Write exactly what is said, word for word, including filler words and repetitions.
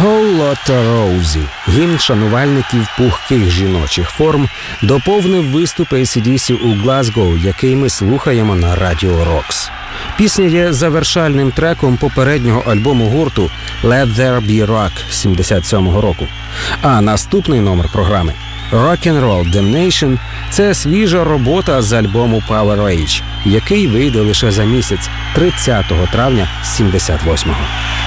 «Whole Lotta Rosie» – гімн шанувальників пухких жіночих форм, доповнив виступ ей сі ді сі у Глазго, який ми слухаємо на Радіо Рокс. Пісня є завершальним треком попереднього альбому гурту «Let There Be Rock» сімдесят сьомого року. А наступний номер програми «Rock and Roll Damnation» – це свіжа робота з альбому «Power Age», який вийде лише за місяць, тридцятого травня сімдесят восьмого.